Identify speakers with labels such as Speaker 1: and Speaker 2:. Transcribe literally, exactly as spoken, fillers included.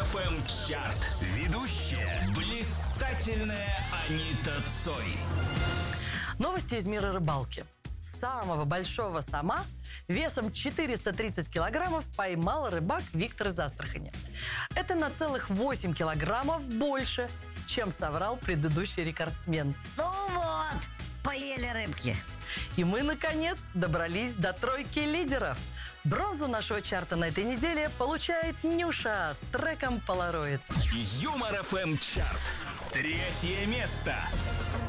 Speaker 1: эф эм чарт. Ведущая блистательная Анита Цой.
Speaker 2: Новости из мира рыбалки. Самого большого сома весом четыреста тридцать килограммов поймал рыбак Виктор из Астрахани. Это на целых восемь килограммов больше, чем соврал предыдущий рекордсмен.
Speaker 3: Ну вот, поели рыбки.
Speaker 2: И мы, наконец, добрались до тройки лидеров. Бронзу нашего чарта на этой неделе получает Нюша с треком «Полароид».
Speaker 1: Юмор эф эм чарт. Третье место.